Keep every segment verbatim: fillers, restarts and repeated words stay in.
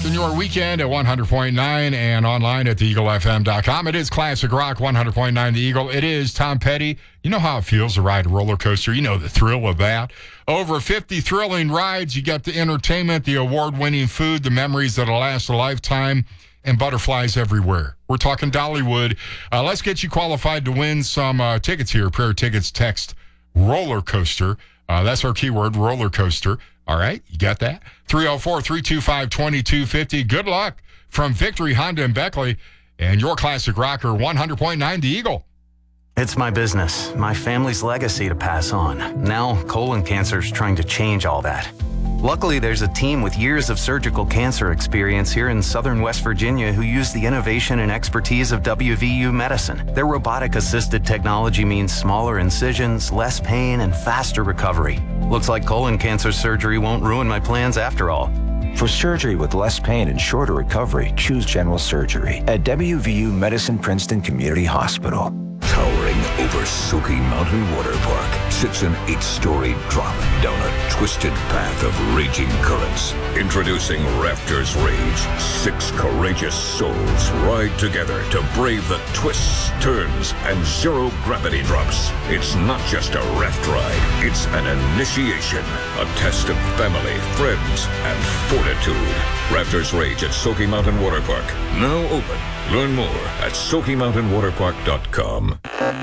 Rocking your weekend at one hundred point nine and online at the eagle f m dot com. It is Classic Rock one hundred point nine The Eagle. It is Tom Petty. You know how it feels to ride a roller coaster. You know the thrill of that. Over fifty thrilling rides. You got the entertainment, the award-winning food, the memories that'll last a lifetime, and butterflies everywhere. We're talking Dollywood. Uh, let's get you qualified to win some uh, tickets here. Prayer Tickets, text roller coaster. Uh, that's our keyword, roller coaster. All right, you got that? three oh four, three two five, two two five oh. Good luck from Victory Honda and Beckley and your Classic Rocker one hundred point nine The Eagle. It's my business, my family's legacy to pass on. Now, colon cancer's trying to change all that. Luckily, there's a team with years of surgical cancer experience here in southern West Virginia who use the innovation and expertise of W V U Medicine. Their robotic-assisted technology means smaller incisions, less pain, and faster recovery. Looks like colon cancer surgery won't ruin my plans after all. For surgery with less pain and shorter recovery, choose general surgery at W V U Medicine Princeton Community Hospital. Towering over Soaky Mountain Water Park sits an eight-story drop down a twisted path of raging currents. Introducing Raptors Rage. Six courageous souls ride together to brave the twists, turns, and zero-gravity drops. It's not just a raft ride. It's an initiation. A test of family, friends, and fortitude. Raptors Rage at Soaky Mountain Water Park. Now open. Learn more at soaky mountain water park dot com.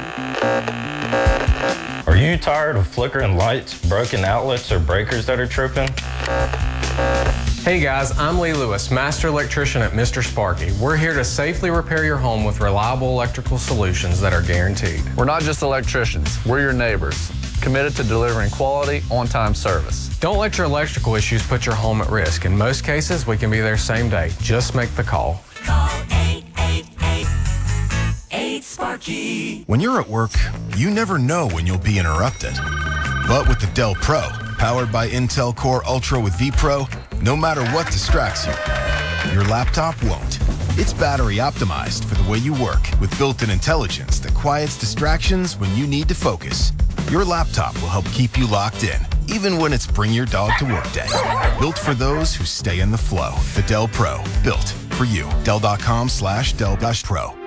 Are you tired of flickering lights, broken outlets, or breakers that are tripping? Hey guys, I'm Lee Lewis, Master Electrician at Mister Sparky. We're here to safely repair your home with reliable electrical solutions that are guaranteed. We're not just electricians, we're your neighbors, committed to delivering quality, on-time service. Don't let your electrical issues put your home at risk. In most cases, we can be there same day. Just make the call. Call eight eight eight, eight Sparky. When you're at work, you never know when you'll be interrupted. But with the Dell Pro, powered by Intel Core Ultra with vPro, no matter what distracts you, your laptop won't. It's battery optimized for the way you work with built-in intelligence that quiets distractions when you need to focus. Your laptop will help keep you locked in, even when it's bring your dog to work day. Built for those who stay in the flow. The Dell Pro, built for you. Dell.com slash Dell Pro.